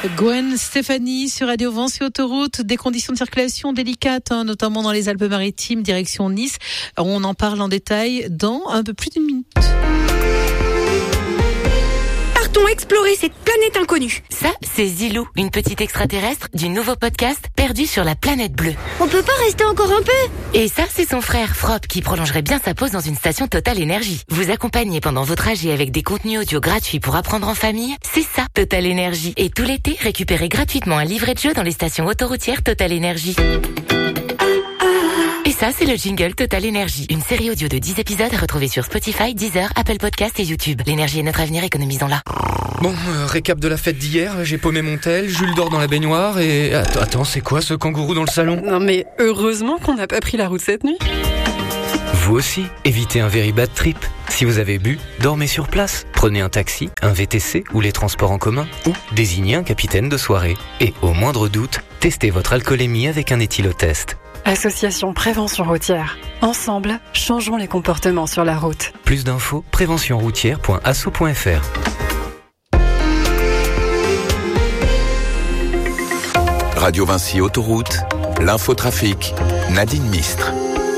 Gwen Stefani sur Radio Vinci Autoroute, des conditions de circulation délicates, notamment dans les Alpes-Maritimes, direction Nice. On en parle en détail dans un peu plus d'une minute. Partons explorer cette planète inconnue. Ça, c'est Zilou, une petite extraterrestre du nouveau podcast Perdu sur la planète bleue. On peut pas rester encore un peu? Et ça, c'est son frère Frop qui prolongerait bien sa pause dans une station Total Énergie. Vous accompagner pendant vos trajets avec des contenus audio gratuits pour apprendre en famille, c'est ça, Total Énergie. Et tout l'été, récupérez gratuitement un livret de jeu dans les stations autoroutières Total Énergie. Et ça, c'est le jingle Total Énergie, une série audio de 10 épisodes à retrouver sur Spotify, Deezer, Apple Podcasts et YouTube. L'énergie est notre avenir, économisons-la. Bon, récap de la fête d'hier, j'ai paumé mon tel, Jules dort dans la baignoire et... Attends, c'est quoi ce kangourou dans le salon? Non mais heureusement qu'on n'a pas pris la route cette nuit. Vous aussi, évitez un very bad trip. Si vous avez bu, dormez sur place. Prenez un taxi, un VTC ou les transports en commun. Ou désignez un capitaine de soirée. Et au moindre doute, testez votre alcoolémie avec un éthylotest. Association Prévention Routière. Ensemble, changeons les comportements sur la route. Plus d'infos, préventionroutière.asso.fr. Radio Vinci Autoroute, l'infotrafic, Nadine Mistre.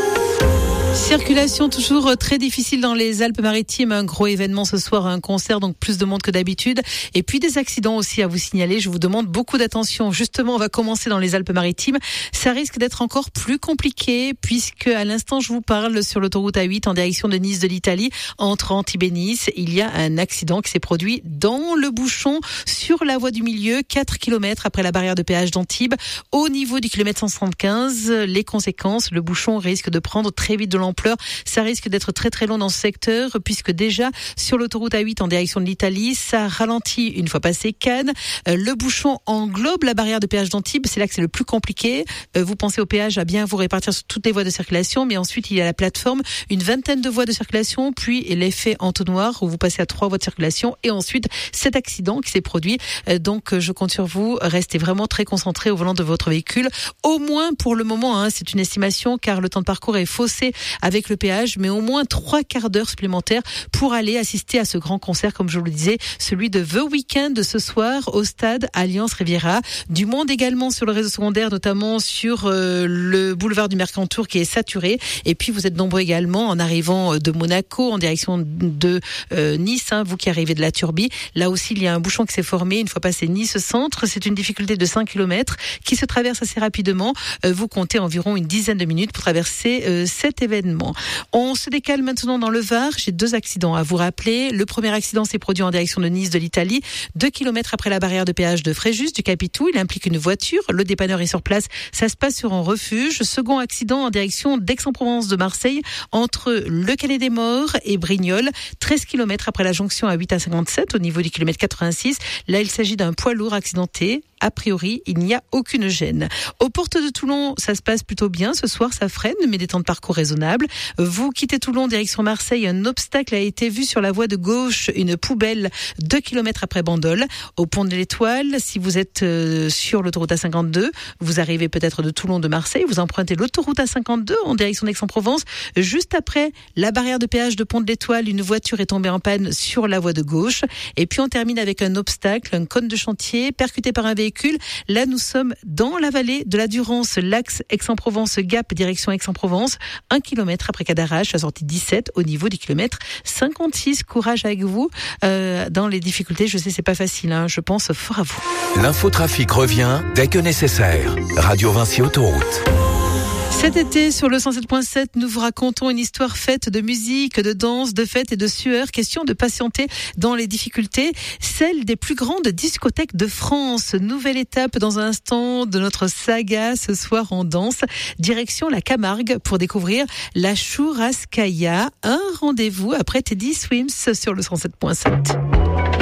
Circulation toujours très difficile dans les Alpes-Maritimes. Un gros événement ce soir, un concert, donc plus de monde que d'habitude. Et puis des accidents aussi à vous signaler. Je vous demande beaucoup d'attention. Justement, on va commencer dans les Alpes-Maritimes. Ça risque d'être encore plus compliqué puisque à l'instant je vous parle sur l'autoroute A8 en direction de Nice de l'Italie, entre Antibes et Nice, il y a un accident qui s'est produit dans le bouchon sur la voie du milieu, 4 km après la barrière de péage d'Antibes, au niveau du kilomètre 175. Les conséquences, le bouchon risque de prendre très vite de l'ampleur. Ça risque d'être très très long dans ce secteur puisque déjà sur l'autoroute A8 en direction de l'Italie, ça ralentit une fois passé Cannes. Le bouchon englobe la barrière de péage d'Antibes, c'est là que c'est le plus compliqué. Vous pensez au péage à bien vous répartir sur toutes les voies de circulation, mais ensuite il y a la plateforme, une vingtaine de voies de circulation, puis l'effet entonnoir où vous passez à 3 voies de circulation et ensuite cet accident qui s'est produit. Donc je compte sur vous, restez vraiment très concentrés au volant de votre véhicule, au moins pour le moment, c'est une estimation car le temps de parcours est faussé avec le péage, mais au moins 3 quarts d'heure supplémentaires pour aller assister à ce grand concert, comme je vous le disais, celui de The Weeknd ce soir au stade Alliance Riviera. Du monde également sur le réseau secondaire, notamment sur le boulevard du Mercantour qui est saturé. Et puis vous êtes nombreux également en arrivant de Monaco en direction de Nice, vous qui arrivez de la Turbie. Là aussi, il y a un bouchon qui s'est formé une fois passé Nice centre. C'est une difficulté de 5 km qui se traverse assez rapidement. Vous comptez environ une dizaine de minutes pour traverser cet événement. On se décale maintenant dans le Var. J'ai 2 accidents à vous rappeler. Le premier accident s'est produit en direction de Nice de l'Italie, 2 km après la barrière de péage de Fréjus du Capitou. Il implique une voiture. Le dépanneur est sur place. Ça se passe sur un refuge. Second accident en direction d'Aix-en-Provence de Marseille, entre le Calais des Morts et Brignoles, 13 km après la jonction à 8 à 57 au niveau du kilomètre 86. Là, il s'agit d'un poids lourd accidenté. A priori, il n'y a aucune gêne. Aux portes de Toulon, ça se passe plutôt bien. Ce soir, ça freine, mais des temps de parcours raisonnables. Vous quittez Toulon, direction Marseille. Un obstacle a été vu sur la voie de gauche. Une poubelle 2 km après Bandol. Au pont de l'Étoile, si vous êtes sur l'autoroute A52, vous arrivez peut-être de Toulon, de Marseille. Vous empruntez l'autoroute A52 en direction d'Aix-en-Provence. Juste après la barrière de péage de pont de l'Étoile, une voiture est tombée en panne sur la voie de gauche. Et puis on termine avec un obstacle, un cône de chantier percuté par un véhicule. Là, nous sommes dans la vallée de la Durance, l'axe Aix-en-Provence-Gap, direction Aix-en-Provence, 1 km après Cadarache, à sortie 17, au niveau du kilomètre 56. Courage avec vous dans les difficultés. Je sais, c'est pas facile, je pense fort à vous. L'infotrafic revient dès que nécessaire. Radio Vinci Autoroute. Cet été, sur le 107.7, nous vous racontons une histoire faite de musique, de danse, de fête et de sueur. Question de patienter dans les difficultés. Celle des plus grandes discothèques de France. Nouvelle étape dans un instant de notre saga ce soir en danse. Direction la Camargue pour découvrir la Churrascaia. Un rendez-vous après Teddy Swims sur le 107.7.